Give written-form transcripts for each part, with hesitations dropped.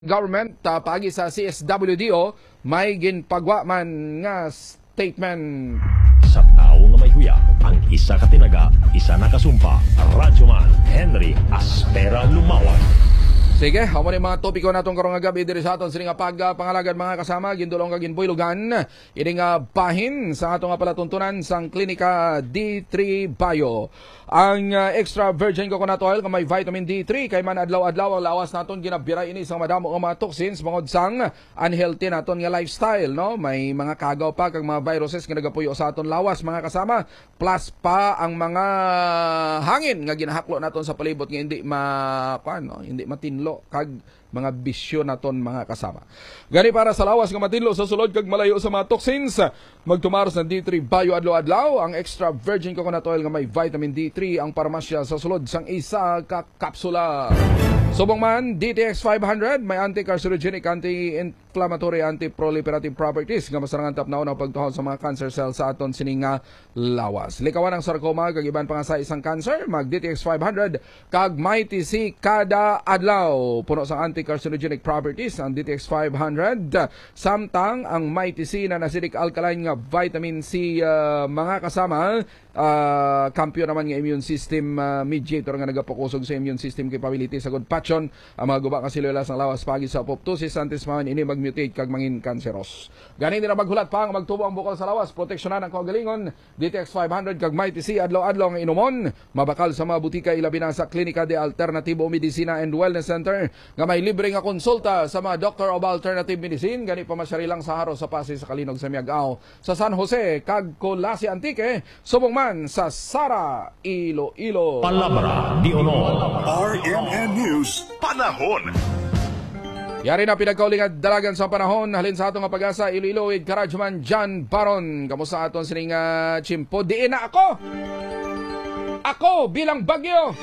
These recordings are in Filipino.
Government paagi sa CSWDO may ginpagwa man nga statement. Sa tao nga may huya, ang isa ka tinaga, isa nakasumpa, Radyoman Henry Aspera Lumawan. Sige, amo ni mga topiko natong karong gabi diri sa aton sining pagpangalagan mga kasama gindulong kag ginboylugan ini nga bahin sa atong palatuntunan sang klinika D3 Bio. Ang extra virgin coconut oil nga may vitamin D3 kay man adlaw-adlaw ang lawas naton ginabira ini sang madamo nga mga toxins bangod sang unhealthy naton nga lifestyle, no? May mga kagaw pa kag mga viruses nga nagapuyo sa aton lawas mga kasama, plus pa ang mga hangin nga ginahaklo naton sa palibot nga hindi matinlo kag mga bisyo naton mga kasama. Gani para sa lawas nga matinlo sa sulod kag malayo sa mga toxins, magtumaros ng D3 Bio adlaw-adlaw ang extra virgin coconut oil nga may vitamin D3 ang parmasya sa sulod sang isa ka kapsula. Subong man DTX 500 may anti-carcinogenic, anti-inflammatory, anti-proliferative properties nga masarangan tapnaw na pagtuhaw sa mga cancer cells sa aton sining nga lawas. Likawan ang sarcoma kag iban pa nga sa isang cancer, mag DTX 500 kag Mighty C kada adlaw. Puno sa anti-carcinogenic properties ang DTX 500. Samtang ang Mighty C na acidic alkaline nga vitamin C mga kasama, kampiyon naman nga immune system mediator nga nagapakusog sa immune system capability sa good patchon ang mga guba nga silulas ng lawas pagi sa apoptosis antismawan ini magmutate kag mangin kanseros. Gani din na maghulat pa ang magtubo ang bukal sa lawas, proteksyonan ang kaugalingon. DTX 500 kag Mighty C adlaw-adlaw nga inumon, mabakal sa mga butika ilabi na sa Klinika de Alternativo Medicina and Wellness Center nga may libre nga konsulta sa mga Doctor of Alternative Medicine. Gani pa masyari lang sa Haro sa Pasig sa Kalinog sa Miagao sa San Jose kag Colasi Antique, subong man sa Sara, Iloilo. Palabra di Honor. RMN News Panahon. Yari na pinagkauling dalagan sa panahon. Halin sa atong pag-asa, Iloilo with Karadjuman John Baron. Kamusta aton sining chimpo? Diin na ako! Ako bilang bagyo!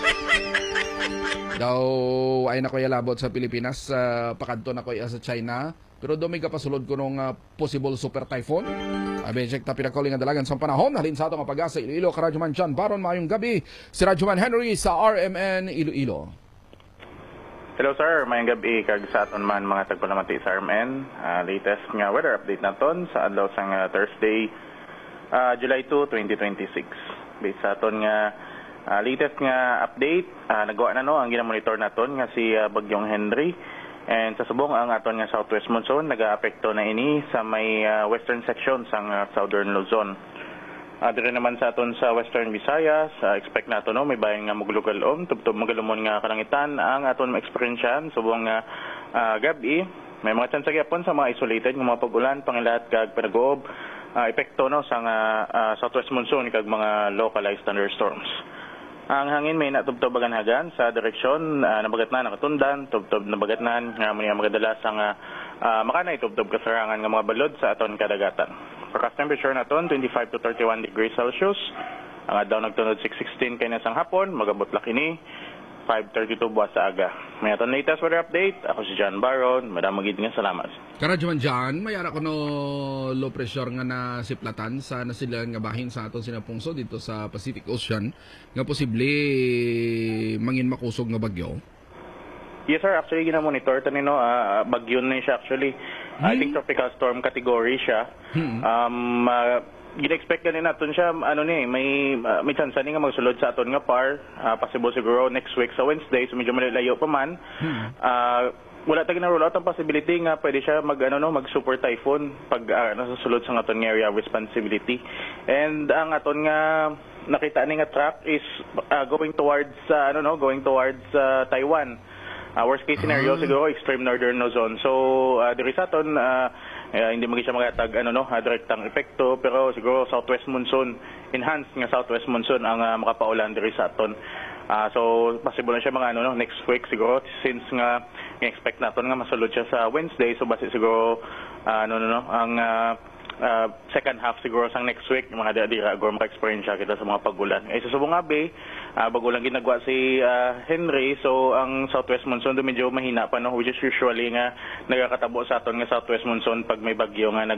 Daw ay na ko yalabot sa Pilipinas. Pakadto na ko sa China. Pero domi ka pasulod ko nung possible super typhoon. Check ta pinagkauling dalagan sa panahon. Halin sa atong pag-asa, Iloilo, Karadjuman John Baron. Mayong gabi, si Radyoman Henry sa RMN Iloilo. Hello sir, mayang gabi kag sa aton man mga tagpalamati sa RMN. Latest nga weather update naton sa adlaw sang Thursday, July 2, 2026. Based sa aton nga latest nga update, nagawa na no ang ginamonitor naton nga si Bagyong Henry. And sa subong ang aton nga southwest monsoon nagaapekto na ini sa may western section sang southern Luzon. Dire naman sa aton sa Western Visayas, expect nato no may bayan nga maglugalom, tubtob magalumon nga kalangitan ang aton ma-experiencean subong gabi. May mga chance gyapon sa mga isolated nga mga pag-ulan, pangilat kag panagoob, epekto no sa southwest monsoon kag mga localized thunderstorms. Ang hangin may natubtob hagan sa direksyon nabagatnan nakatundan, tubtob nabagatnan nga mga magadala sang makanay tubtob kasarangan nga mga balod sa aton kadagatan. Forecast temperature naton 25 to 31 degrees Celsius. Ang adlaw nagtunod 6:16 kay nasang hapon, magabot la kini 5:32 buwas sa aga. May aton latest weather update. Ako si John Baron. Madam magid nga salamat. Karadjuman John, mayara ko no low pressure nga na siplatan sa nasilan nga bahin sa aton sinapungso dito sa Pacific Ocean nga posible mangin makusog nga bagyo. Yes sir, actually gina-monitor to nino bagyo na siya actually. I think tropical storm category siya. Gina-expect ganin natin siya may chance ni nga magsulod sa aton nga par, possible siguro next week sa Wednesday, so medyo malayo pa man. Wala tayong na-roll out ang possibility nga pwede siya mag super typhoon pag nasusulod sa aton nga area of responsibility. And ang aton nga nakita ni nga track is going towards Taiwan. Worst case scenario siguro extreme northern Luzon. So diri sa aton hindi magi siya magatag direktang epekto, pero siguro southwest monsoon, enhanced nga southwest monsoon ang makapaulan diri sa aton. So possible na siya mga next week siguro, since nga expect naton nga masulod siya sa Wednesday, so base siguro ang second half siguro sang next week mga dira go maka-experience siya kita sa mga pagulan. Sa subong gabi bagulang ginagawa si Henry, so ang southwest monsoon do medyo mahina pa which is usually nga nagakatabo sa aton nga southwest monsoon pag may bagyo nga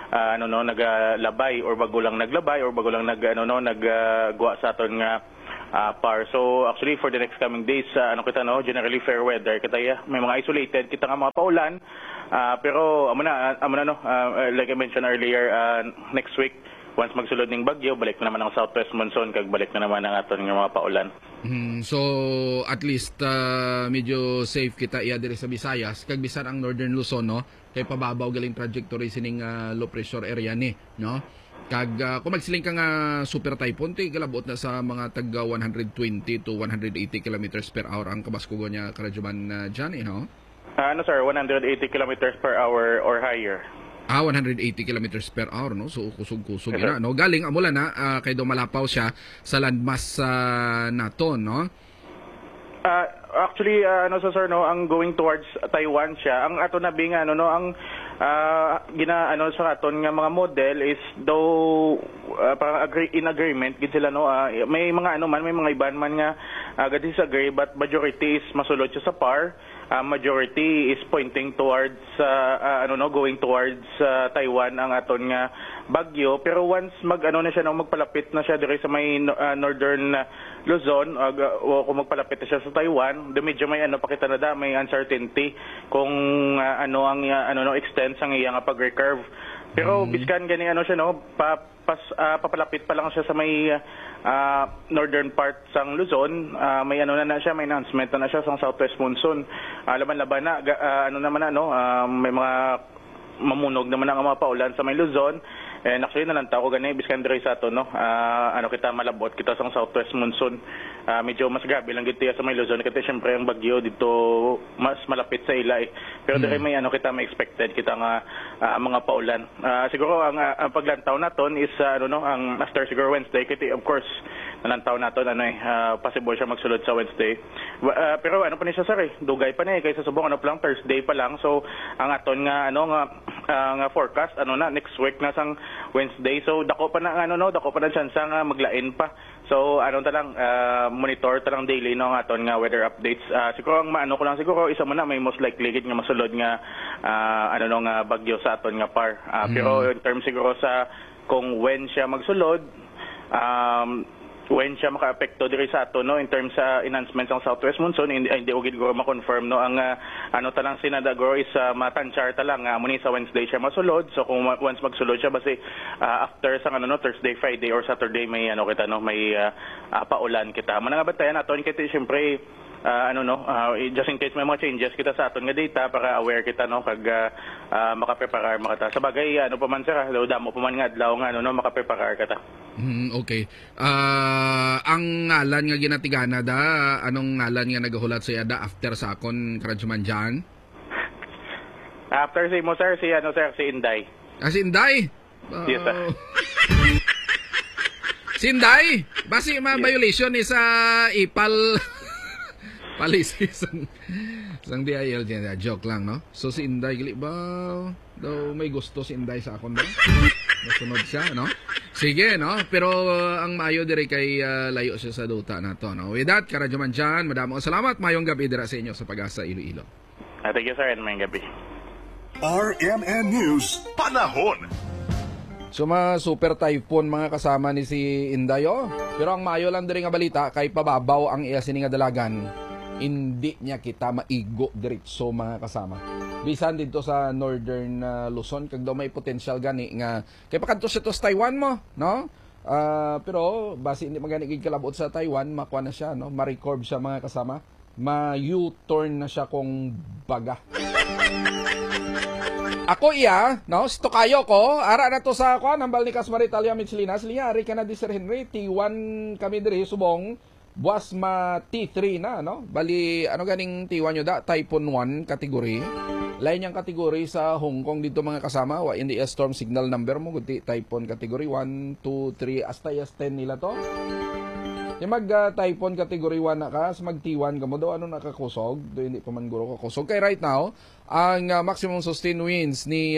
nagalabay or bagulang naglabay or bagulang naggawa sa aton nga par. So actually for the next coming days, generally fair weather kita may mga isolated kita nga mga paulan. Pero amo na no, like I mentioned earlier, next week once magsulod ning bagyo, balik na naman ang southwest monsoon kag balik na naman ang aton nga mga paulan. So at least medyo safe kita iya diri sa Visayas kag bisan ang Northern Luzon, no, kay pababaw galing trajectory sining low pressure area ni, no. Kag kung magsiling ka nga super typhoon, galabot na sa mga tag 120 to 180 kilometers per hour ang kabaskugo niya karadyoman dyan, no? Sir, 180 kilometers per hour or higher. 180 kilometers per hour, no? So kusog-kusog Yes, na, no? Galing amula na kay do malapaw siya sa landmass naton, no? Actually, sir, no, ang going towards Taiwan siya. Ang ato na bing ang sa aton nga mga model is though in agreement gid sila, no, may mga may mga iban man nga disagree, but majority is masulod siya sa par. Majority is pointing towards going towards Taiwan ang aton nga bagyo. Pero once na siya, no, magpalapit na siya dire sa may northern Luzon, o kung magpalapit na siya sa Taiwan, medyo may pakita na may uncertainty kung extent ang iyang pag-recurve. Pero biskan gani siya, no, papalapit pa lang siya sa may northern part sang Luzon, may na siya, may announcement na siya sa southwest monsoon. Laban-laban na may mga mamunog naman ang mga paulan sa may Luzon. And actually nalantaw ko gani biskan diri sa ato, no, kita malabot kita sa southwest monsoon. Medyo mas grabe lang gid sa may Luzon kasi syempre ang bagyo dito mas malapit sa ila. Pero diri may kita may expected kita nga mga paulan. Siguro ang paglantaw naton is ang after siguro Wednesday kasi of course nalantaw naton possible siya magsulod sa Wednesday. Pero pa ni siya, sir, dugay pa ni kaysa subong lang Thursday pa lang. So ang aton nga nga forecast next week na sang Wednesday. So dako pa na dako pa na chance nga maglain pa. So monitor ta lang daily ang aton nga weather updates. Siguro ang ko lang siguro isa mo na may most likely gid nga masulod nga nga bagyo sa aton nga par. Pero in terms siguro sa kung when siya magsulod, when siya maka-apekto diri sa ato, no, in terms sa enhancement ng southwest monsoon, hindi ugid go ma-confirm, no, ang talang sinadagoro is matanchar ta lang muni sa Wednesday siya masulod. So kung once magsulod siya basi after sa Thursday, Friday or Saturday may may paulan kita. Mananga batayan aton kiti syempre just in case may mga changes kita sa aton nga data para aware kita, no, kag makapreparar makata. Sa bagay pa man sir, damo pa man nga adlaw nga makapreparar kita. Okay. Ang ngalan nga ginatigana da, anong ngalan nga nagahulat sa yada after sa akon karadyoman dyan? After si mo, sir, si Inday. Si Inday? Yes, sir. Si Inday? Basi violation ni sa ipal policy sang DIL dyan. Joke lang, no? So si Inday, gali ba daw may gusto si Inday sa akon ba? Nasunod siya, no? Sige, no? Pero ang maayo dire kay layo siya sa duta na to, no? With that, karadyoman dyan, madamo salamat. Mayong gabi dira sa inyo sa Pag-asa Iloilo. Thank you, sir, and mayong gabi. RMN News Panahon. So mga super typhoon mga kasama ni si Inday, oh. Pero ang maayo lang dire nga balita kay pababaw ang iya sini nga dalagan. Hindi niya kita maigo diretso mga kasama. Bisan dito sa northern Luzon kag daw may potential gani nga kay pakadto siya to sa Taiwan mo, no? Pero basi hindi magani gid kalabot sa Taiwan, makuha na siya, no? Ma-record siya mga kasama. Ma-U-turn na siya kung baga. Ako no? Stokayo ko, ara na to sa ako, nambal ni Kasmar Italia Michelinas, liari ka na di Sir Henry, T1 kami diri subong, buwas T3 na, no? Bali, ganing T1 nyo da? Typhoon 1 kategory. Lain yung kategory sa Hong Kong dito mga kasama, in the storm signal number mo, guti Typhoon category 1, 2, 3, hasta 10 nila to. Yung mag-typhoon category 1 na ka, mag T1 ka mo daw, nakakusog? Do hindi pa man guro kakusog. Kaya right now, ang maximum sustained winds ni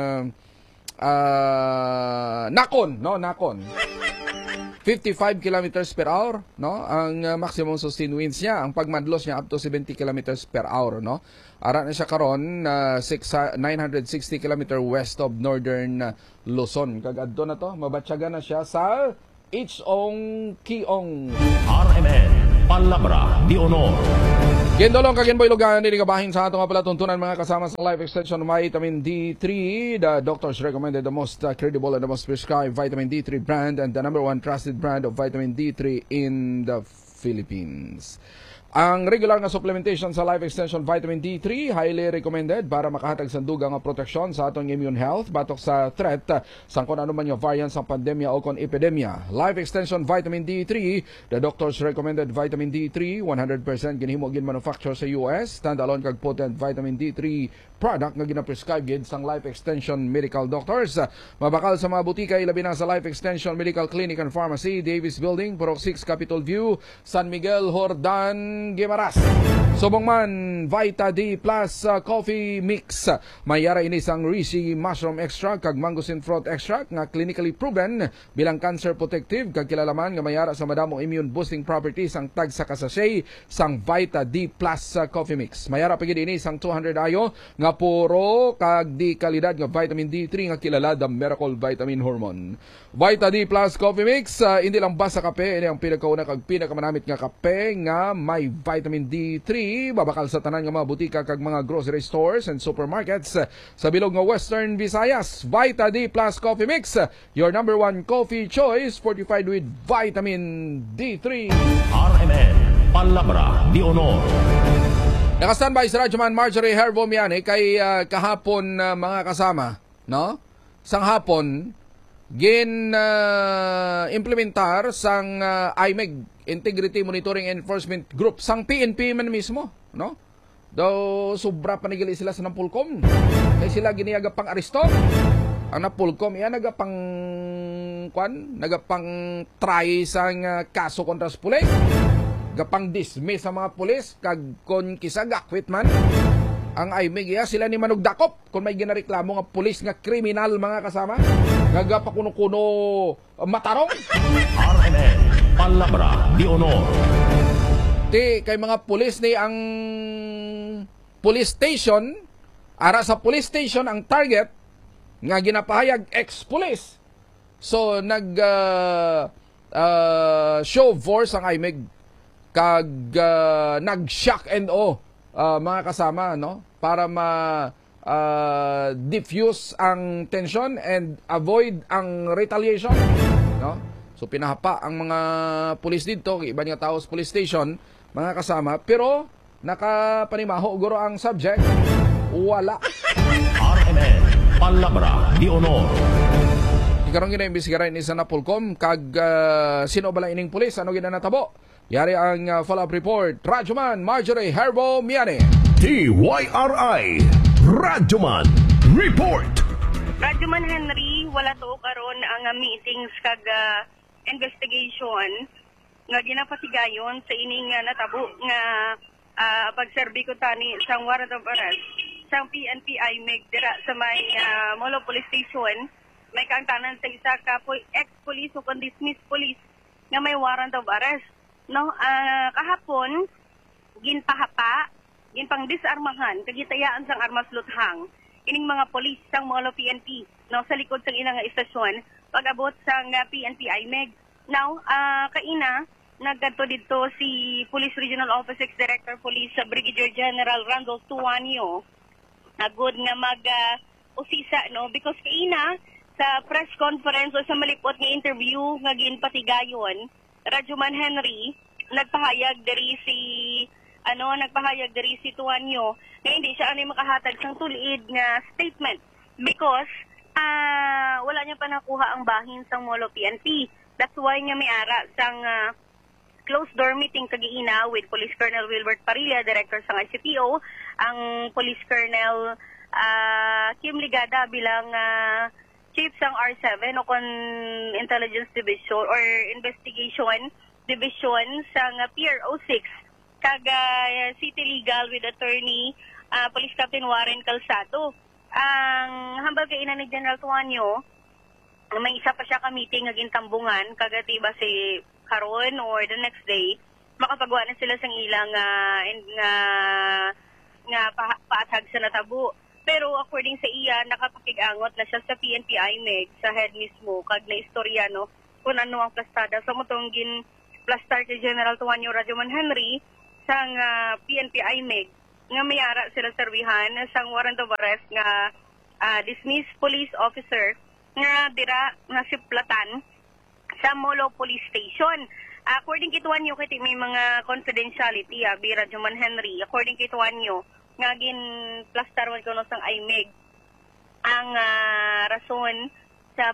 Nakon, no? Nakon. 55 kilometers per hour, no? Ang maximum sustained winds niya, ang pagmadlos niya up to 70 kilometers per hour, no? Ara na siya karon 960 km west of northern Luzon. Kag adto na to, mabatyagan na siya sa Ichong Kiong. RMN Palabra de Honor. Gendolong kaginboy lugan dili kabahin sa atong palatuntunan mga kasama sa life extension vitamin D3. The doctors recommended the most credible and the most prescribed vitamin D3 brand and the number one trusted brand of vitamin D3 in the Philippines. Ang regular nga supplementation sa Life Extension Vitamin D3 highly recommended para makahatag sa dugang nga proteksyon sa atong immune health batok sa threat sa kung ano man nga variant sa pandemya o kon epidemya. Life Extension Vitamin D3, the doctors recommended vitamin D3 100% ginhimo gin manufacture sa US, standalone kag potent vitamin D3 product nga gina-prescribe gid sang Life Extension Medical Doctors. Mabakal sa mga butika ilabi na sa Life Extension Medical Clinic and Pharmacy, Davis Building, Purok 6, Capitol View, San Miguel, Hordan, Guimaras. Subong man, Vita D Plus Coffee Mix. Mayara ini sang Reishi Mushroom Extract kag Mangosteen Fruit Extract nga clinically proven bilang cancer protective kag kilalaman nga mayara sa madamong immune boosting properties ang tag sa kasasay sang Vita D Plus Coffee Mix. Mayara pagid ini sang 200 ayo nga puro kag di kalidad nga vitamin D3 nga kilala the miracle vitamin hormone. Vita D Plus Coffee Mix, hindi lang basta kape, ini ang pinakauna kag pinakamanamit nga kape nga may vitamin D3. Babakal sa tanan nga mga butika kag mga grocery stores and supermarkets sa bilog nga Western Visayas. Vita D Plus Coffee Mix, your number one coffee choice, fortified with vitamin D3. RMN Palabra de Honor. Naka-standby si Radyoman Marjorie Herbo Miane kay kahapon mga kasama, no? Sang hapon implementar sang IMEG, Integrity Monitoring Enforcement Group, sang PNP man mismo, no? Daw sobra panigili sila sa Napolcom. Kay sila giniyaga pang aresto. Ang Napolcom iya nagapang try sang kaso kontra sa pulis. Gapang dismiss sa mga pulis kag kon kisa gakwit man. Ang IMEG iya sila ni manugdakop kung may ginareklamo nga pulis nga kriminal mga kasama. Gagapakuno-kuno matarong. RMN Palabra de Honor. Kay mga pulis ni ang police station, ara sa police station ang target nga ginapahayag ex-police. So show force ang IMEG kag nag-shock and awe mga kasama, no, para diffuse ang tension and avoid ang retaliation, no. So pinahapa ang mga pulis dito, iba nga tao sa police station mga kasama, pero nakapanimaho guro ang subject wala. RMN Palabra de Honor. Ikarong ginaimbestigaran ni sa Napolcom kag sino bala ining pulis, ano ginanatabo. Yari ang follow-up report. Radyoman Marjorie Herbo Miane. TYRI Radyoman Report. Radyoman Henry, wala to karon ang meetings kag investigation nga ginapatigayon sa ining natabo nga pagserbi ko tani sang warrant of arrest sang PNP IMEG dira sa may Molo Police Station. May kaangtanan sa isa ka ex-police o dismissed police nga may warrant of arrest. No, kahapon ginpahapa, ginpang disarmahan, kagitayaan sang armas luthang ining mga polis sang Molo PNP, no, sa likod sang ilang istasyon pag-abot sang PNP IMEG. Now, kaina nagkadto dito si Police Regional Office Ex-Director Police Brigadier General Randolph Tuanio agud nga usisa, no, because kaina sa press conference o sa malipot nga interview nga ginpatigayon Radyoman Henry, nagpahayag diri si Tuanyo na hindi siya anay makahatag sang tulid nga statement because wala niya pa nakuha ang bahin sang Molo PNP. That's why nga may ara sang closed door meeting kagiina with Police Colonel Wilbert Parilla, Director sang ICPO, ang Police Colonel Kim Ligada bilang Chief sang R7 o kon Intelligence Division or Investigation Division sang PRO6 kag City Legal with Attorney Police Captain Warren Calzado. Ang hambal kay ina ni General Tuanyo, may isa pa siya ka meeting nga gintambungan kagati ba si karon or the next day makapagawa na sila sang ilang paatag sa natabo. Pero according sa iya, nakapakig-angot na siya sa PNP IMEG, sa head mismo, kag na istorya, no, kung ano ang plastada. So motong gin plastar kay General Tuanyo Radyoman Henry sang PNP IMEG nga mayara sila serbihan sang warrant of arrest nga dismissed police officer nga dira nga siplatan sa Molo Police Station. According kay Tuanyo kay may mga confidentiality bi Radyoman Henry. According kay Tuanyo nga gin plastar man kuno sang IMEG ang rason sa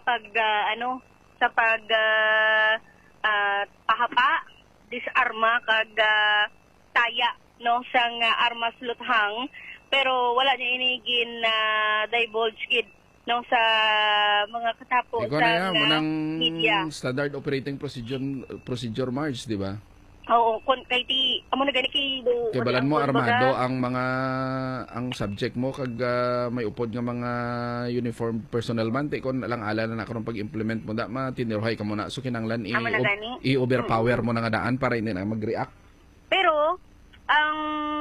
pahapa, disarma kag taya no sang armas luthang, pero wala niya inigin divulge kid no sa mga katapo Ikaw sa na media. standard operating procedure Marge, di ba? Oo, kay ti amo na gani kay Kaya balan mo armado ang subject mo kag may upod nga mga uniform personnel man ti kon lang ala na karon pag-implement mo da tinirhay ka mo na so kinanglan i-overpower mo na nga daan para hindi na mag-react. Pero ang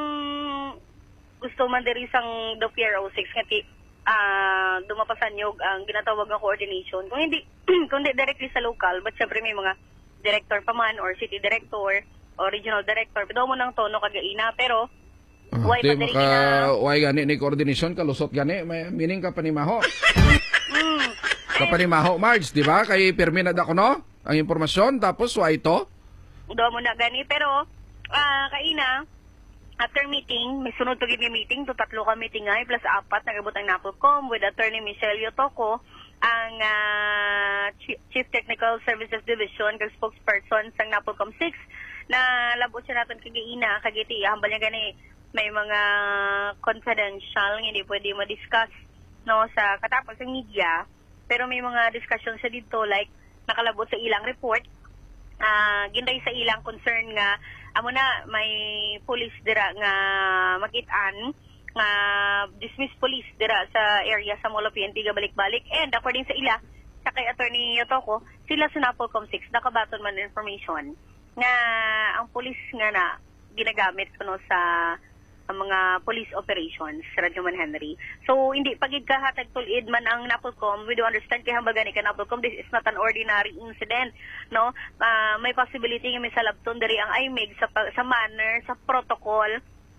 gusto man diri sang the PRO6 nga ti dumapasan yung ang ginatawag nga coordination. Kung hindi directly sa local, but syempre may mga director pa man or city director or regional director. Pero mo nang tono kagaina pero why pa diri why gani ni coordination kalusot gani meaning ka panimaho. Ka panimaho Marge, di ba? Kay pirmi na dako no ang impormasyon tapos why ito? Do mo na gani pero kaina after meeting, may sunod pagiging may meeting, to 3 ka meeting ay, plus 4, nagabot ang NAPOLCOM with Attorney Michelle Yotoco, ang Chief Technical Services Division, kag spokesperson sa NAPOLCOM 6, na labot siya natin kagaina, kagiti, hambal niya gani, may mga confidential, hindi pwede ma-discuss no, sa katapos sa media, pero may mga discussion siya dito, like, nakalabot sa ilang report, ginday sa ilang concern nga, amo na may police dira nga makit-an nga dismiss police dira sa area sa Molo PNP ga balik-balik, and according sa ila sa kay Attorney Yotoco, sila sa NAPOLCOM 6 nakabaton man information nga ang police nga na ginagamit kuno sa mga police operations sa Radyoman Henry. So hindi pagid kahatag tulid man ang NAPOLCOM, we do understand kay hambagan ni NAPOLCOM, this is not an ordinary incident, no? May possibility nga may salabton diri ang IMEG sa manner, sa protocol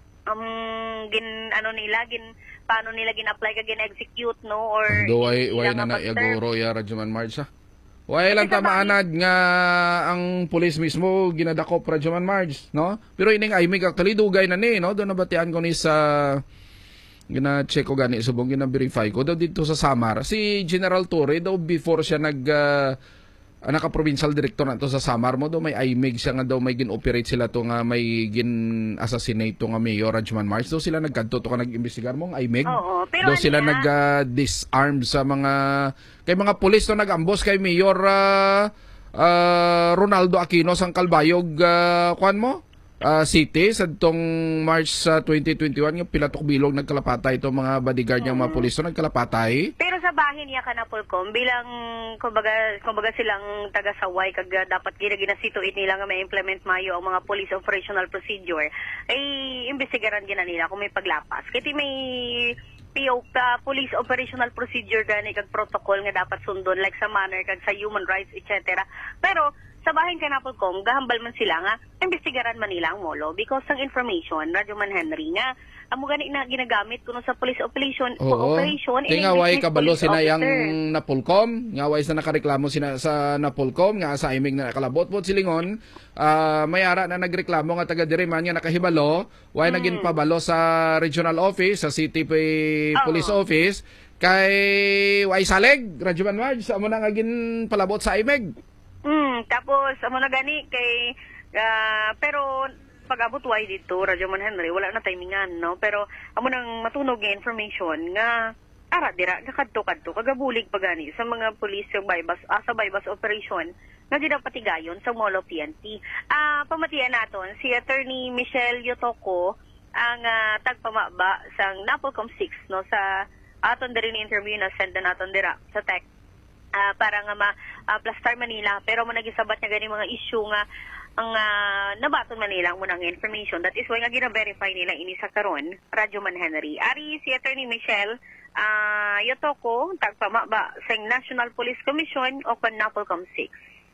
paano nila gin-apply ka gin-execute, no, or do why na naiguro ya Radyoman Marge ha? Why lang tamaanad nga ang pulis mismo ginadakop Radyoman Marge, no? Pero ining IMEG actually dugay na ni, no? Doon nabatian ko ni sa gina-check ko gani subong gina-verify ko daw dito sa Samar. Si General Torre daw before siya naka-provincial director na to sa Samar mo daw may IMEG siya nga daw may gin-operate sila to nga may gin-assassinate to nga Mayor Radyoman Marge. Daw sila nagkadto to ka nag-imbestigar mo ang IMEG. Oo, pero daw sila nag-disarm sa mga kay mga pulis to nag-ambos kay Mayor Ronaldo Aquino sang Calbayog City sa tong March 2021 nga pilatok bilog nagkalapatay itong mga bodyguard niyang mga pulis to nagkalapatay. Pero sa bahin niya ka na Polcom bilang kumbaga silang taga-saway kag dapat ginasituit nila nga may implement mayo ang mga police operational procedure ay imbestigaran gina nila kung may paglapas. Kiti may police operational procedure gani kag protocol nga dapat sundon like sa manner kag sa human rights etc. Pero sa bahin ka na Polcom, gahambal man sila nga, imbestigaran man nila ang Molo because ng information, Radyoman Henry nga, amo gani na ginagamit kuno sa police operation. Tinga way kabalo sina yang NAPOLCOM, nga way sa nakareklamo sina sa NAPOLCOM nga sa IMEG na nakalabot-bot silingon, mayara na nagreklamo nga taga diri man nga nakahibalo, way naging pabalo sa regional office, sa city police office, kay way saleg, Radyoman Marge, sa amo na nga gin palabot sa IMEG. Tapos amo na gani kay pero pag-abot way dito Radyoman Henry wala na timingan, no, pero amo nang matunog nga information nga ara dira kadto kagabulig pagani sa mga police sa bypass operation nga ginapatigayon sa Molo PNP. Pamatian naton si Attorney Michelle Yotoco ang tagpamaba sang NAPOLCOM 6, no, sa aton diri ni interview na send na naton dira sa tech para nga plastar Manila, pero mo nagisabat nga gani mga issue nga ang nabaton Manila mo nang information. That is why nga gina-verify nila ini sa karon Radyoman Henry. Ari si Attorney Michelle Yotoco tagpamaba sa National Police Commission o kan NAPOLCOM 6.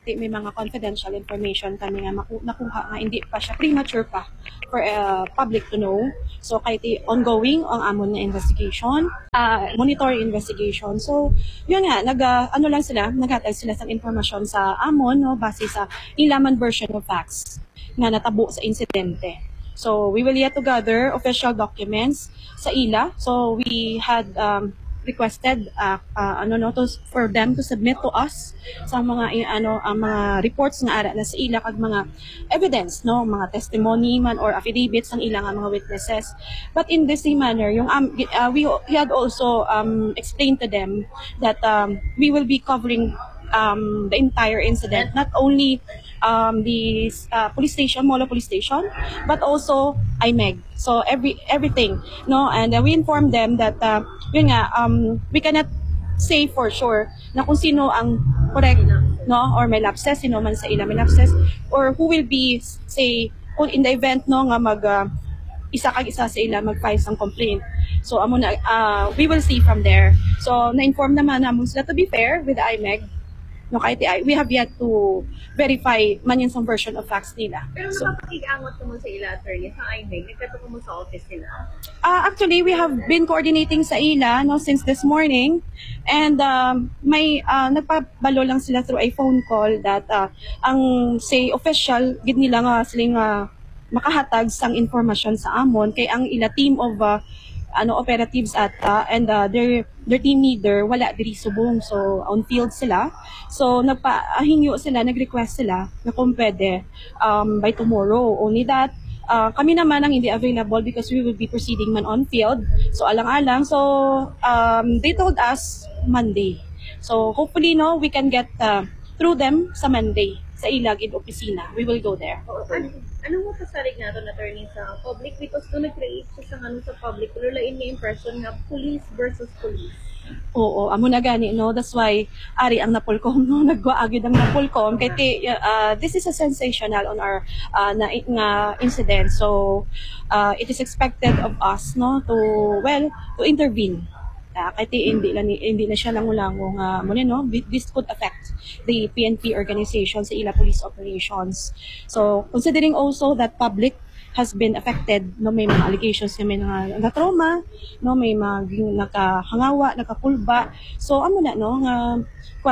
kay may mga confidential information kami nga nakuha nga hindi pa siya premature pa for public to know. So kay ongoing ang amon nga investigation, monitoring investigation. So yun nga naghatag sila sa informasyon sa amon no base sa ilaman version of facts nga natabo sa insidente. So we will yet to gather official documents sa ila. So we had requested for them to submit to us sa mga mga reports nga ara na sa ila kag mga evidence no mga testimony man or affidavits ng ilang mga witnesses, but in the same manner yung we had also explained to them that we will be covering the entire incident, not only the police station, Molo Police Station, but also IMEG. So everything, no, and we informed them that we cannot say for sure na kung sino ang correct, no, or may lapses, sino man sa ila may lapses, or who will be say kung in the event no nga mag isa sa ila mag-file sang complaint. So we will see from there. So na-inform naman namon sila, to be fair with the IMEG. No, kahit we have yet to verify man yung version of facts nila. Pero nakapag-iangot naman sa ila, attorney, sa IMEG, nagkatuko mo sa office nila? Actually, we have been coordinating sa ila no, since this morning. And may nagpabalo lang sila through a phone call that ang say official, gid nila nga siling makahatag sang informasyon sa amon kay ang ila team of operatives ata and their team leader wala diri subong, so on field sila, so nagpahingyo sila, nag-request sila na kung pwede by tomorrow. Only that kami naman ang hindi available because we will be proceeding man on field, so alang-alang, so they told us Monday, so hopefully no we can get through them sa Monday sa ilag in opisina. We will go there. Anong mapasalig na ito, attorney, sa public? Because doon nag-create siya sa public, lulain niya impression nga police versus police. Oo, amo na gani, no? That's why ari ang Napolcom, no? Nagwaagid ang Napolcom kay this is a sensational on our incident. So it is expected of us, no, to intervene. Kahit hindi na siya langulango nga muna, no, this could affect the PNP organization sa ila police operations. So considering also that public has been affected, no, may mga allegations na may mga trauma, no, may mga nakahangawa, nakapulba, so amo na no nga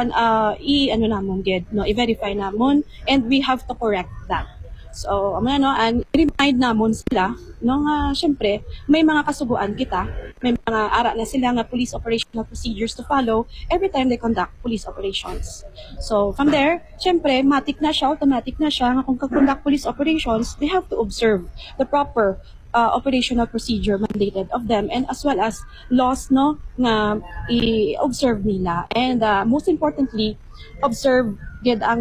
namon gid, no, i-verify namon and we have to correct that. So, no, and remind namon sila, no, nga syempre may mga kasuguan kita, may mga ara na sila nga police operational procedures to follow every time they conduct police operations. So, from there, syempre automatic na siya nga kung conduct police operations, they have to observe the proper operational procedure mandated of them, and as well as laws, no, nga i-observe nila, and most importantly observe gid ang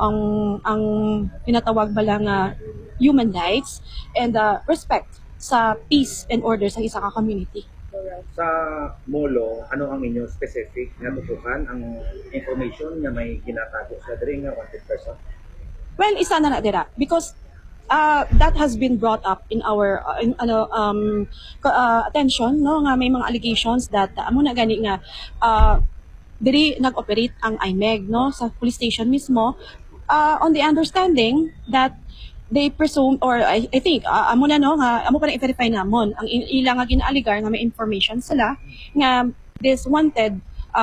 tinatawag bala nga human rights and respect sa peace and order sa isa ka community. Sa Molo, ano ang inyo specific na tutukan ang information nga may ginatago sa diri nga wanted person? Well, isa na dira because that has been brought up in our attention, no, nga may mga allegations that amo na gani nga diri nag-operate ang IMEG, no, sa police station mismo, on the understanding that they presume, or I think amo na no nga amo pa na i-verify namon ang ilang nga ginaaligar nga may information sila nga this wanted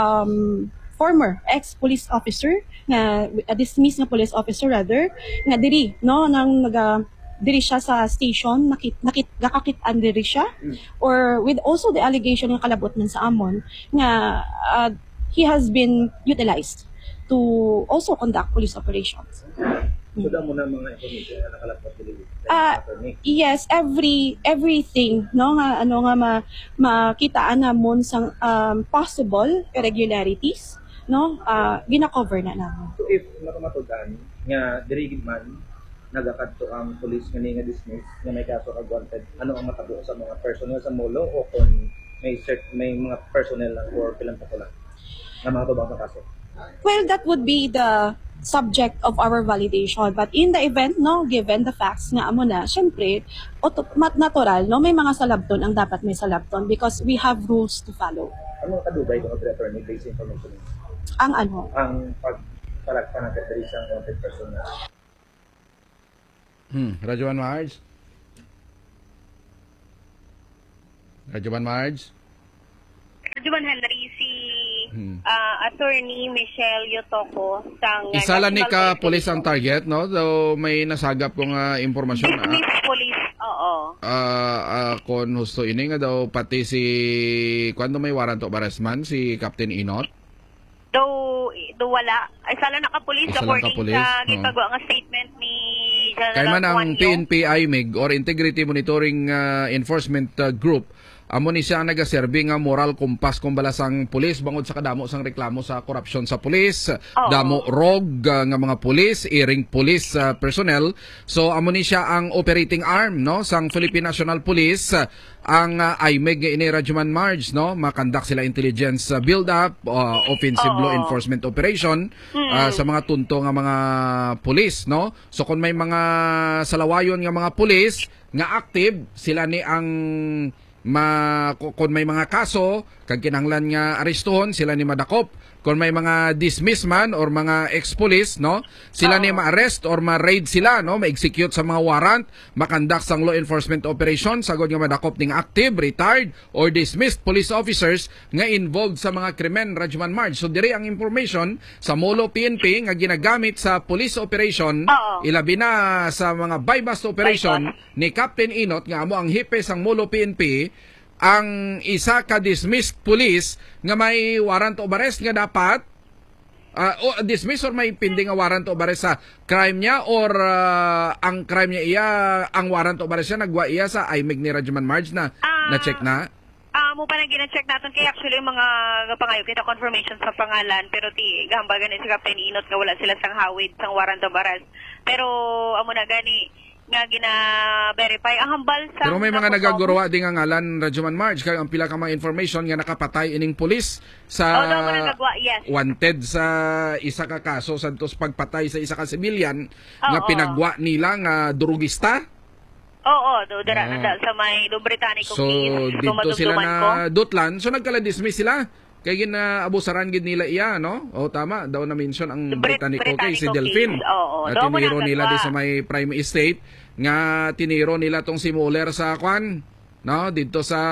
former ex-police officer nga dismissed nga police officer rather nga diri no nang diri siya sa station nakakit-an diri siya, or with also the allegation nga kalabot man sa amon nga he has been utilized to also conduct police operations. So damo na mga information na nakalapot dili. Yes, everything, no, nga makitaan namon sang possible irregularities, no, gina-cover na namon. So if matumatudan nga diri gid man nagakadto ang police nga dismiss nga may kaso kag wanted, ano ang matabo sa mga personnel sa Molo, o kung may mga personnel lang or pilang patulan na matubang sa kaso? Well, that would be the subject of our validation, but in the event, no, given the facts nga amo na, syempre natural, no, may mga salabton ang dapat may salabton because we have rules to follow. Ano kadugay kung attorney based information? Ang ano? Ang para panagkat diri sa wanted person na. Rajuman Marge? Rajuman Marge? Rajuman Henry, si Attorney Michelle Yotoko sang Isa lang ni ka police ang target, no? So, may nasagap kong impormasyon. Dismiss police, oo. Kung husto ini nga daw pati si kwando may warrant of arrest man si Captain Inot. Do wala. Ay sala naka-police according sa gipagawa nga statement ni General Kaya man ang Juan Yo. PNP IMIG or Integrity Monitoring Enforcement Group amo ni siya nagaserbi nga moral compass kumbala sang pulis bangod sa kadamo sang reklamo sa korupsyon sa pulis, damo rogue nga mga pulis, iring police personnel. So amo ni siya ang operating arm, no, sang Philippine National Police, ang IMEG ini Rajuman Marge, no, makandak sila intelligence build up, offensive law enforcement operation sa mga tunto nga mga pulis, no. So kung may mga salawayon nga mga pulis nga active, sila ni ang kung may mga kaso kag kinahanglan nga arestuhon, sila ni madakop. Kung may mga dismiss man or mga ex-police, no, sila ni ma-arrest or ma-raid sila, no, ma-execute sa mga warrant, makandak sang law enforcement operation sagod nga madakop ning active, retired or dismissed police officers nga involved sa mga krimen, Rajuman Marge. So diri ang information sa Molo PNP nga ginagamit sa police operation, ilabi na sa mga buy-bust operation ni Captain Inot nga amo ang hipe sang Molo PNP. Ang isa ka dismissed police nga may warrant of arrest nga dapat dismiss or may pending nga warrant of arrest sa crime niya or ang crime niya iya ang warrant of arrest niya nagwa iya sa IMEG ni Rajuman Marge na na-check na? Mo pa na gina-check natin kaya actually mga pangayo kita confirmation sa pangalan pero gahambagan ni si Captain Inot nga wala sila sang hawid sang warrant of arrest. Pero amo na gani nga gina-verify ang hambal sa pero may mga nagagurawa din nga ngalan Rajuman Marge kag ang pila ka mga information nga nakapatay ining pulis sa wanted sa isa ka kaso santos pagpatay sa isa ka civilian nga pinagwa nila nga drugista. Dara na sa may Britannico so dito sila na dutlan so nagkala-dismiss sila kay ginaabusaran gid nila iya, no? Tama daw na mention ang Britannico case si Delphine. At tiniro nila di sa may prime estate nga tiniro nila tong si Muller sa kwan, no? Dito sa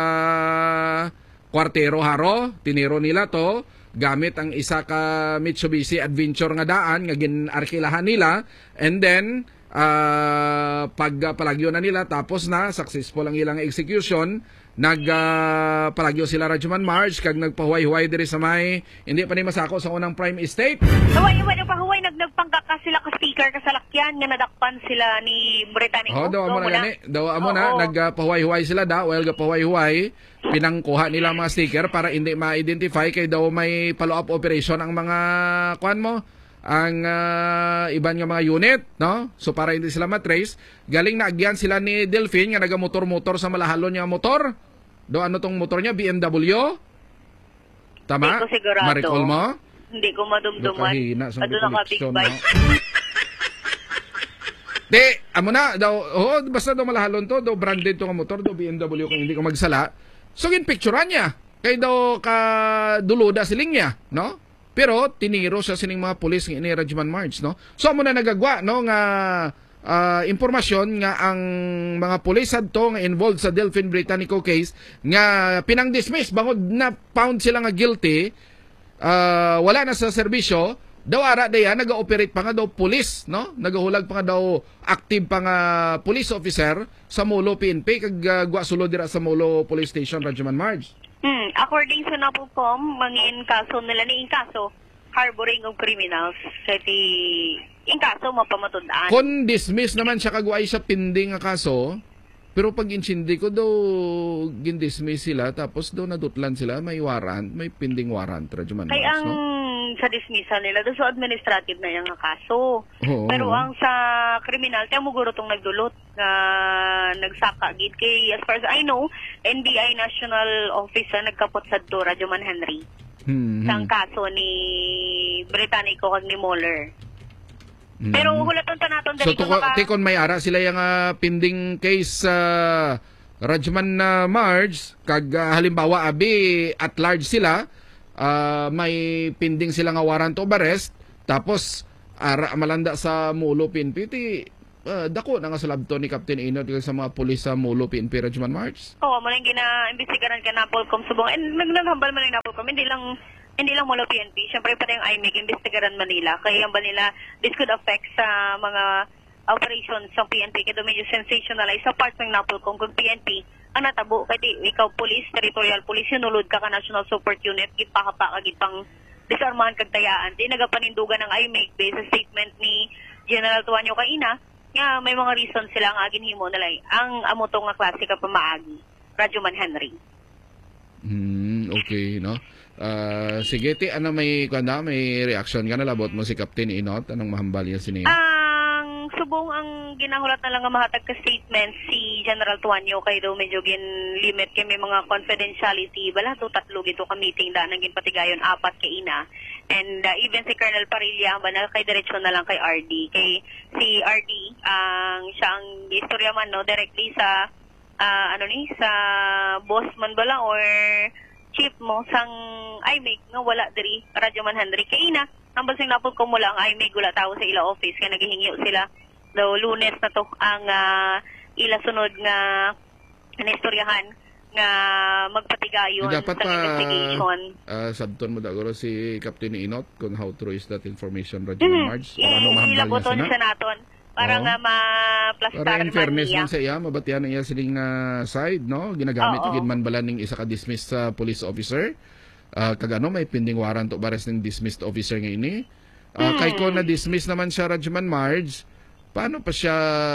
Cuartero Haro, tiniro nila to gamit ang isa ka Mitsubishi Adventure nga daan nga ginarkilahan nila and then pagpalagyo na nila tapos na successful ang ilang execution nagpalagyo sila Rajuman Marge kag nagpahuway-huway diri sa may hindi pa ni masako sa unang prime estate. Huway-huway nagpahuway nagpangka sila ka speaker ka salakyan nga nadakpan sila ni Britannico. Daw amo na gani. Daw amo na nagpahuway-huway sila while gapahuway-huway pinangkuha nila mga sticker para hindi ma-identify kay daw may follow-up operation ang mga kwan mo ang iban nga mga unit, no? So para hindi sila matrace, galing na agyan sila ni Delphine nga nagamotor-motor sa malahalon niya motor. Do ano tong motor niya BMW? Tama? Hindi ko sigurado. Ma-recall mo? Hindi ko madumduman. Ado na ka big bike. Di, amo na daw, basta daw malahalon to, daw branded to nga motor, daw BMW kung hindi ko magsala. So ginpicturean niya. Kay daw ka duluda siling niya, no? Pero tiniro siya sining mga pulis ng ini Rajuman Marge, no? So amo na nagagwa, no, nga impormasyon nga ang mga pulis adto nga involved sa Delphine Britannico case nga pinang-dismiss bangod na found sila nga guilty, wala na sa serbisyo, daw ara daya naga-operate pa nga daw pulis, no? Nagahulag pa nga daw active pa nga police officer sa Molo PNP kag gwa sulod dira sa Molo Police Station Rajuman Marge. According sa NAPOCOM, mangin kaso nila ni inkaso, harboring of criminals. Kasi inkaso mapamatundaan. Kung dismiss naman siya kagway sa pending nga kaso, pero pag insindi ko daw gindismiss sila, tapos daw nadutlan sila, may warrant, may pending warrant, Rajuman Marge, ang no? Sa dismissal nila, doon sa administrative na yung kaso. Pero ang sa criminal, kaya mo guro itong nagdulot na nagsaka gid kay as far as I know, NBI National Office na nagkapot sa Rajuman Henry. Sa kaso ni Britannico kag ni Muller. Pero hulaton ta naton dali so tikon may ara sila yung pending case Rajuman Marge kag halimbawa abi at large sila may pending sila nga warrant of arrest Tapos malanda sa Mulo PNP ti dako na nga sa labto ni Captain Inot sa mga pulis sa Mulo PNP Rajuman March. Oo, mo lang gina-imbestigaran ka na Polcom Subong. And naghambal man lang na Polcom, hindi lang Mulo PNP. Siyempre pati yung IMEG, imbestigaran Manila. Kaya yung nila, this could affect sa mga operations sa PNP. Kaya medyo sensationalize sa parts ng Napolcom kung PNP ang natabo. Kaya ikaw police, territorial police, sinulod ka National Support Unit, gipahapa ka, gipang disarmahan kagtayaan. Di nagapanindugan ng IMEG based sa statement ni General Tuanyo kaina, nga may mga reason sila ang agin himo nalay ang amutong nga klase ka pamaagi. Rajuman Henry. Okay, no. Sige ti may reaction ka na labot mo si Captain Inot anong mahambal yan siniya? Ang subong ang ginahulat na lang nga mahatag ka statement si General Tuanyo kay daw medyo limit kay may mga confidentiality bala to tatlo gito ka meeting da nang ginpatigayon 4 kay ina. And even si Colonel Parilla banal kay diretso na lang kay RD. Kay si RD siyang istorya man no directly sa sa boss man bala or chief mo sang IMEG nga wala diri Rajuman Henry kay ina ang basing napod ko mula ang IMEG wala tao sa ila office kaya naghihingi sila daw Lunes na to ang ila sunod nga inistoryahan nga magpatigayon dapat sa investigation. Sabton mo daguro si Captain Inot kung how true is that information Rajuman March paano mahambal niya siya naton para nga ma-plastar para in fairness niya. man sa iya mabatian niya siling side no ginagamit gid man bala ning isa ka dismissed police officer kagano may pending warrant o bares ng dismissed officer nga ini kay ko na dismiss naman siya Rajuman March paano pa siya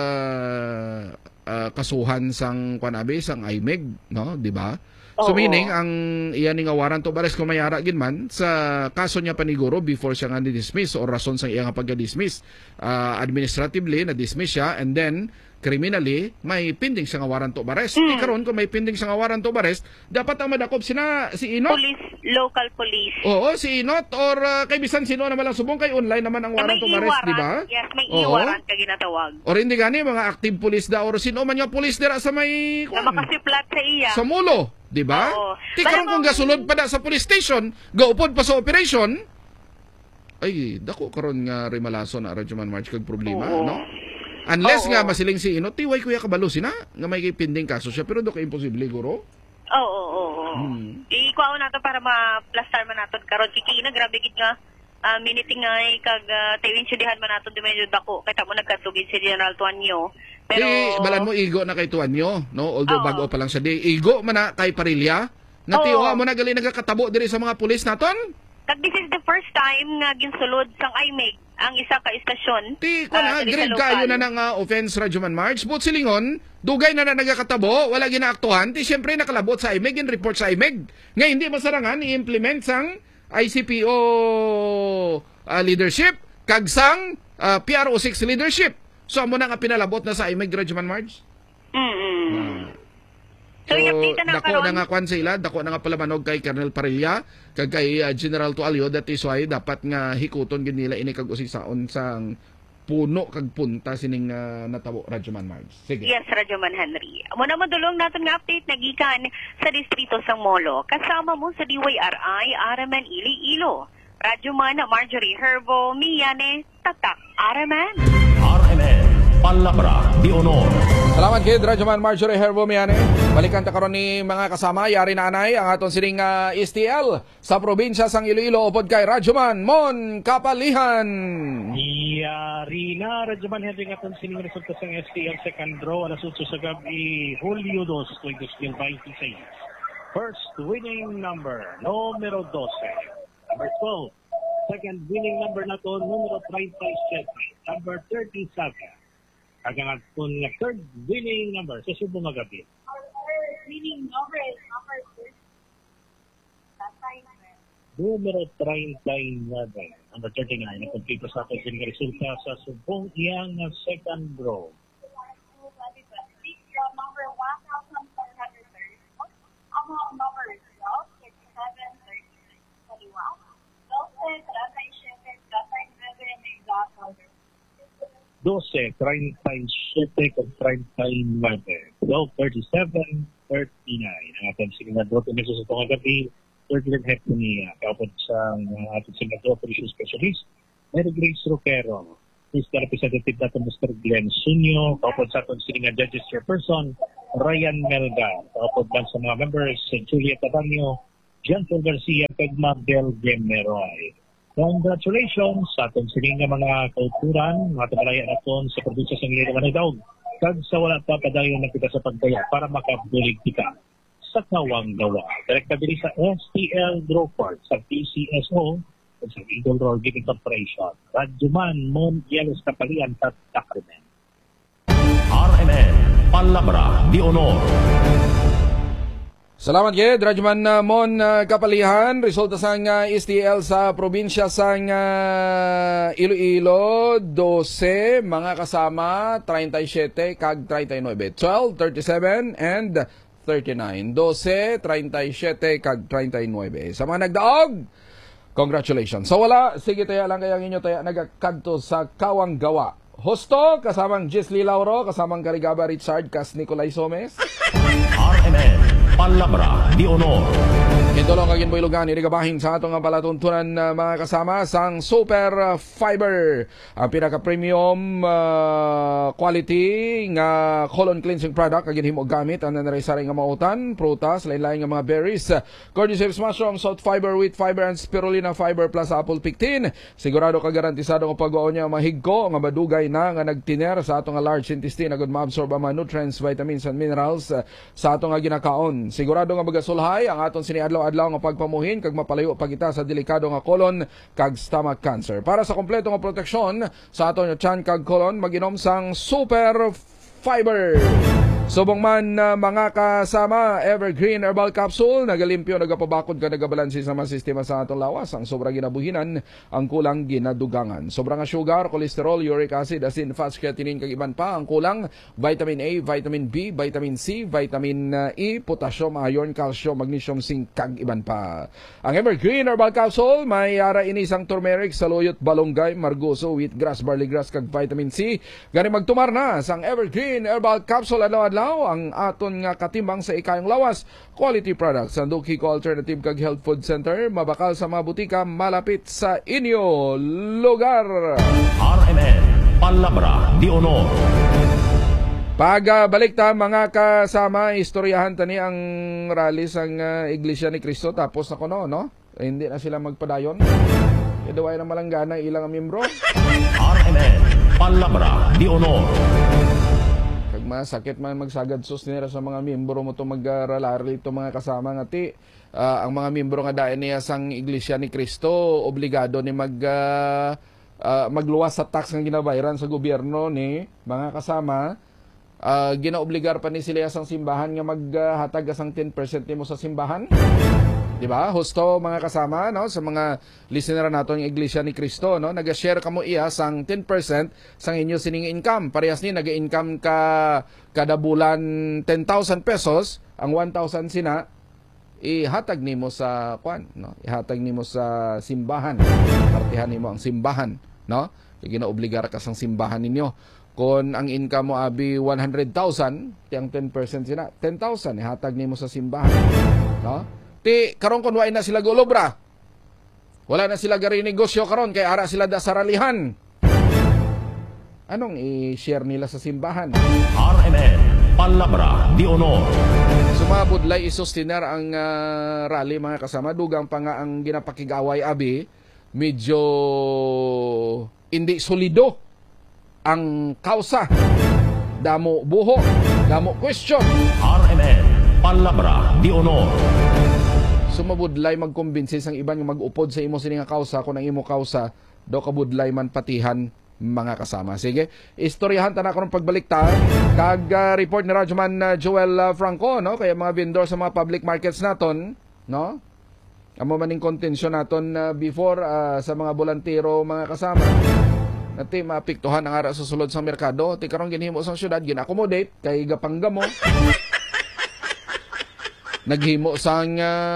kasuhan sang kwanabe sang IMEG no di ba so meaning ang iyan nga warrant o bares kung mayara gid man sa kaso niya paniguro before siya nga ni-dismiss o rason sang iya nga pagka-dismiss administratively na-dismiss siya and then criminally may pending siya nga warrant of arrest. Karon kung may pending siya nga warrant of arrest, dapat ang madakop si Inot. Police, local police. Oo, si Inot or kay bisan sino naman lang subong kay online naman ang warrant of arrest, di ba? Yes, may i-warrant ka ginatawag. Or hindi gani mga active police da or sino man nga police dira sa may na makasiplat sa iya. Sa Mulo, di ba? Ti karon kung gasulod pa da sa police station, gaupod pa sa operation, ay dako karon nga rimalason na Rajuman March kag problema, no? Unless nga masiling si Inot, tiway kuya kabalo sina nga may pending kaso siya pero do ka imposible guro. Oo. Ikuha nato para ma-plastar man naton karon kikina grabe gid nga miniting nga kag tawin sudihan man naton di medyo dako kay ta mo nagkatugid si General Tuanyo. Pero balan mo igo na kay Tuanyo, no? Although bago pa lang siya di igo man na kay Parilla. Nga tiwa mo na gali nagakatabo diri sa mga pulis naton. Kag this is the first time nga ginsulod sang IMEG ang isa ka istasyon. Ti ko na grade kayo na ng offense Rajuman March. But silingon, dugay na nagakatabo, wala ginaaktuhan. Ti syempre nakalabot sa IMEG, in report sa IMEG. Nga hindi masarangan i-implement sang ICPO leadership kag sang PRO6 leadership. So amo na nga pinalabot na sa IMEG Rajuman March. So, dako na nga kwan sila, dako na nga palamanog kay Colonel Parilla, kag kay General Tualio, that is why dapat nga hikuton gid nila ini kag usisaon sang puno kag punta sining natabo Rajuman March. Sige. Yes, Rajuman Henry. Muna madulong natin nga update nagikan sa distrito sang Molo. Kasama mo sa DYRI, Araman Iloilo. Rajuman Marjorie Herbo, Miyane, Tatak, Araman. Palabra di Honor. Salamat kid Rajuman Marjorie Herbo Miane. Balikan ta karon ni mga kasama yari nanay ang aton sining STL sa probinsya sang Iloilo upod kay Rajuman Mon Kapalihan. Yari na Rajuman Henry nga aton sining resulta sang STL second draw alas 8 sa gabi Hulyo 2, 2026. First winning number numero 12. Number 12. Second winning number nato numero 37. Number 37. Agang kung third winning number sa Subo Magabi. Winning number is number 39. Numero 39. Number 39. Nagkumpito sa atin sining resulta sa Subong iyang second draw. Big draw number 1,730. Among number 12, 37, 30, 41. 12, 37, 39, example. 12, 37, kung 39. 12, 37, 39. Ang ating signador kung nasa sa itong gabi, third leg head po niya. Kapag sa ating signador operation specialist, Mary Grace Roquero, Mr. Representative nato Mr. Glenn Sunyo, kaupod sa aton sila nga Judges Chairperson, Ryan Melga, kaupod lang sa mga members, Juliet Tabanyo, Jean-Paul Garcia, kag Mabel Gemeroy. Congratulations sa aton sila nga mga kauturan, mga tabalaya naton sa probinsya sa Ngilira Manadaog, kag sa wala pa padayon na kita sa pagdaya para makabulig kita sa Kawanggawa. Direkta diri sa STL Droport sa PCSO sa Eagle Road Giving Corporation. Radyoman Mon Yelos Kapalian at Takrimen. RMN Palabra de Honor. Salamat kay Radyoman Mon Kapalihan. Resulta sang STL sa probinsya sang Iloilo, 12 mga kasama, 37 kag 39. 12, 37 and 39. 12, 37 kag 39. Sa mga nagdaog, congratulations. So wala, sige taya lang kaya inyo taya nagakadto sa Kawanggawa. Hosto, kasamang Gisli Lauro, kasamang Karigaba Richard, kas Nicolay Somes. RMN Palabra de Honor. Indolong kagin po ilugan, inigabahin sa atong palatuntunan mga kasama sang Super Fiber, ang pinaka-premium quality nga colon cleansing product kagin himo gamit ang nanarisari nga mautan, prutas, lain-lain nga mga berries. Cordyceps mushroom, salt fiber, wheat fiber, and spirulina fiber plus apple pectin. Sigurado ka garantisado nga pagwaon niya mahigko nga madugay na nga nagtiner sa atong large intestine agud maabsorb ang mga nutrients, vitamins and minerals sa atong ginakaon. Sigurado nga magasulhay ang aton siniadlaw-adlaw nga pagpamuhin kag mapalayo pa kita sa delikado nga colon kag stomach cancer. Para sa kompleto nga proteksyon sa aton tiyan kag colon, mag-inom sang Super Fiber. Subong man mga kasama, Evergreen Herbal Capsule, nagalimpyo, nagapabakod ka, nagabalansi sa mga sistema sa atong lawas. Ang sobra ginabuhinan, ang kulang ginadugangan. Sobra nga sugar, cholesterol, uric acid, asin, fats, creatinine, kag iban pa. Ang kulang, vitamin A, vitamin B, vitamin C, vitamin E, potassium, iron, calcium, magnesium, zinc, kag iban pa. Ang Evergreen Herbal Capsule, may ara inisang turmeric, saluyot, balonggay, margoso, wheatgrass, barley grass, kag vitamin C. Gani magtumar na sang Evergreen Herbal Capsule adlaw ang aton nga katimbang sa ikayong lawas. Quality products. Ang Dukiko Alternative kag Health Food Center, mabakal sa mga butika malapit sa inyo lugar. RMN Palabra de Honor. Pagbalik ta mga kasama, istoryahan tani ang rally sang Iglesia ni Cristo tapos na kuno, no? Hindi na sila magpadayon. Idaway na malanggana ilang miyembro. RMN Palabra de Honor. Masakit man magsagad sus nila sa mga miyembro mo itong mag-rally ito mga kasama nga ti. Ang mga miyembro nga dahil niya sang Iglesia ni Cristo, obligado ni magluwas sa tax nga ginabayaran sa gobyerno ni mga kasama. Ginaobligar pa ni sila sang simbahan nga maghatag asang 10% mo sa simbahan. Diba? Husto mga kasama, no? Sa mga listener nato ng Iglesia ni Cristo, no? Nag-share ka mo iya sang 10% sang inyo sining income. Parehas ni nag-income ka kada bulan 10,000 pesos, ang 1,000 sina ihatag nimo sa no? Ihatag nimo sa simbahan. Partihan nimo ang simbahan, no? Ginaobligar ka sang simbahan ninyo. Kung ang income mo abi 100,000, tiyang 10% sina, 10,000 ihatag nimo sa simbahan, no? Ti karon kun wa na sila golobra. Wala na sila gari negosyo karon kay ara sila da saralihan. Anong i-share nila sa simbahan? RMN Palabra de Honor. Sumabudlay isustiner ang rally mga kasama. Dugang pa nga ang ginapakigaway abi, medyo hindi solido ang kausa. Damo buho, damo question. RMN Palabra de Honor. Sumabudlay magkumbinsi sang iban nga mag-upod sa imo sining nga kausa kung ang imo kausa do kabudlay man patihan mga kasama. Sige, istoryahan ta na karon pagbalik ta kag report ni Radyoman Joel Franco, no, kay mga vendor sa mga public markets naton, no. Amo maning kontensyon naton before sa mga bolantero mga kasama. Nati maapektuhan ang ara sa sulod sa merkado. Ti karon ginhimo sa syudad gina-accommodate kay gapanggamo. Naghimo sang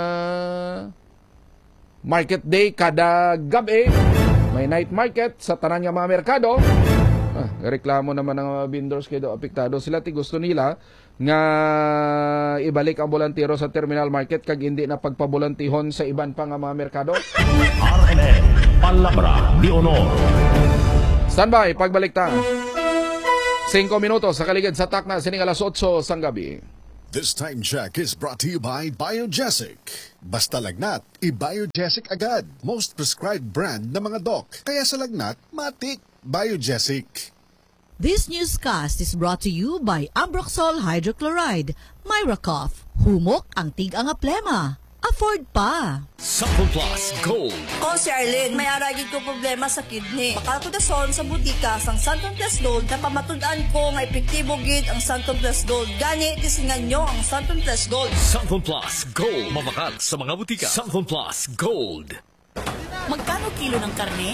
market day kada gabi. May night market sa tanan nga mga merkado. Reklamo naman ng mga vendors kay do apektado sila. Ti gusto nila nga ibalik ang bolantero sa terminal market kag hindi na pagpabulantihon sa iban pa nga mga merkado. RMN Palabra de Honor. Standby, pagbalik ta. 5 minutos sa kaligid sa takna sining alas 8 sang gabi. This time check is brought to you by Biogesic. Basta lagnat, i-Biogesic agad. Most prescribed brand ng mga doc. Kaya sa lagnat, matik. Biogesic. This newscast is brought to you by Ambroxol Hydrochloride, Myracough, humok ang tig-ang aplema. Afford pa. Sample Plus Gold. O si Arlene, may aragid ko problema sa kidney. Bakal ko da son sa butika sang Santon Plus Gold na pamatud-an ko nga epektibo gid ang Santon Plus Gold. Gani, tisingan nyo ang Santon Plus Gold. Sample Plus Gold. Mabakal sa mga butika. Sample Plus Gold. Magkano kilo ng karne?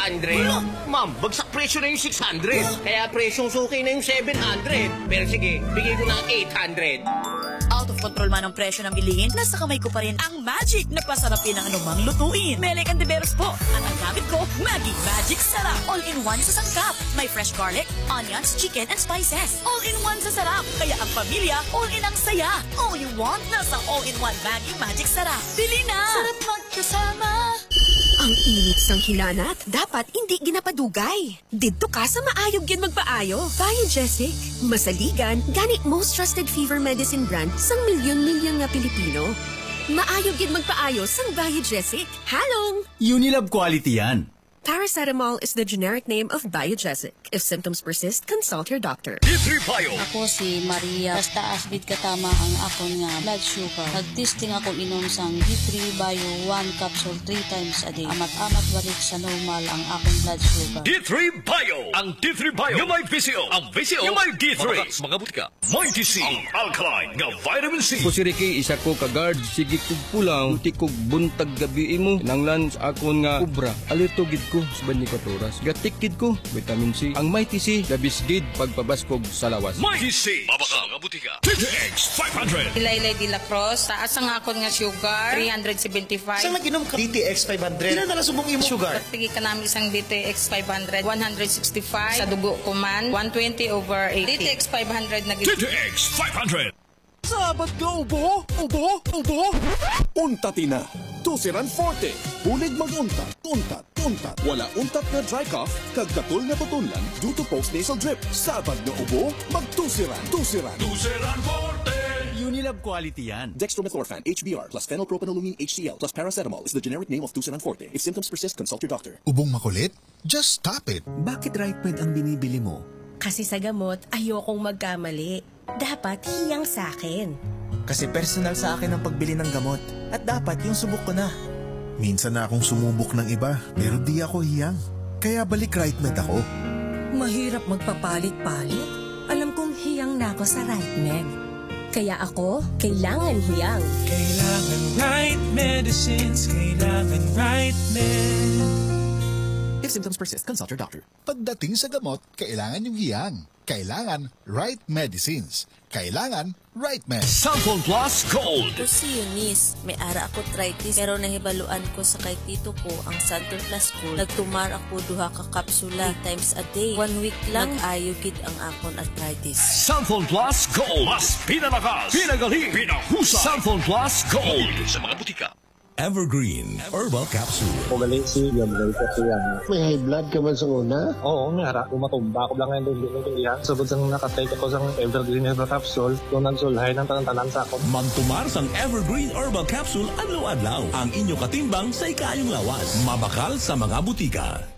500. Ma'am, bagsak presyo na yung 600. Kaya presyong suki na yung 700. Pero sige, bigay ko na 800. Out of control man ang presyo ng bilihin, nasa kamay ko pa rin ang magic na pasarapin ng anumang lutuin. Melek and Deveros po. At ang gamit ko, Maggi Magic Sarap. All-in-one sa sangkap. May fresh garlic, onions, chicken, and spices. All-in-one sa sarap. Kaya ang pamilya, all-in ang saya. All you want, nasa all-in-one Maggi Magic Sarap. Bili na! Sarap magkasama. Ang init sang hinanat, dapat hindi ginapadugay. Dito ka sa maayog yan magpaayo. Biogesic. Masaligan, gani most trusted fever medicine brand sang milyon-milyon nga Pilipino. Maayog yan magpaayo sang Biogesic. Halong! Unilab quality yan. Paracetamol is the generic name of Biogesic. If symptoms persist, consult your doctor. D3 Bio. Ako si Maria. Basta asbid katama ang akon nga blood sugar. Nagtesting ako inom sang D3 Bio 1 capsule 3 times a day. Amat-amat balik sa normal ang akong blood sugar. D3 Bio. Ang D3 Bio. Yung may VCO. Ang VCO. Yung may D3. Mga butika. May TC. Ang alkaline nga vitamin C. Ko si Ricky, isa ko ka-guard. Sige kog pulang. Uti kog buntag gabi mo. Nanglan sa akon nga kubra. Alito gid ko sa 24 oras. Gatikid ko. Vitamin C. Ang may TC. Labis gid pagpabaskog sa lawas. May TC. Mabaka mga butika. DTX 500. Ilaylay de la Cruz. Taas ang akon nga sugar. 375. Saan nag-inom ka? DTX 500. Ilan na nasubok yung sugar? Pagpigi ka namin isang DTX 500. 165. Sa dugo ko man. 120/80. DTX 500 na DTX 500. Sabat ka, ubo? Ubo? Ubo? Untati na. Tusiran Forte. Bulig mag-untat. Untat. Untat. Wala untat na dry cough. Kagkatul na tutunlan due to post-nasal drip. Sabat na ubo? Magtusiran. Tusiran. Tusiran Forte. Unilab quality yan. Dextromethorphan, HBr, plus phenylpropanolamine HCl, plus paracetamol is the generic name of Tusiran Forte. If symptoms persist, consult your doctor. Ubong makulit? Just stop it. Bakit RightMed ang binibili mo? Kasi sa gamot, ayokong magkamali. Dapat hiyang sa akin. Kasi personal sa akin ang pagbili ng gamot. At dapat yung subok ko na. Minsan na akong sumubok ng iba, pero di ako hiyang. Kaya balik RightMed ako. Mahirap magpapalit-palit. Alam kong hiyang na ako sa RightMed. Kaya ako, kailangan hiyang. Kailangan right medicines, kailangan RightMed. If symptoms persist, consult your doctor. Pagdating sa gamot, kailangan yung hiyang. Kailangan right medicines. Kailangan RightMed. Sample Plus Gold. Ako si Eunice. May ara ako arthritis pero nahibaluan ko sa kay tito ko ang Sample Plus Gold. Nagtumar ako duha ka kapsula 3 times a day. 1 week lang ayugid ang akon arthritis. Sample Plus Gold. Mas pinalakas, pinagaling, pinahusay. Sample Plus Gold. Sa mga butika. Evergreen Herbal Capsule. Magaling si Gabriel Katuyan. May high blood ka man sa una? Oo, may harap. Umatumba ako lang ngayon doon ng ilihan. Sabot sang nakatake ako sa Evergreen Herbal Capsule. Doon nagsulhay ng tanan sa ako. Mantumar sang Evergreen Herbal Capsule adlaw-adlaw. Ang inyo katimbang sa ikayong lawas. Mabakal sa mga butika.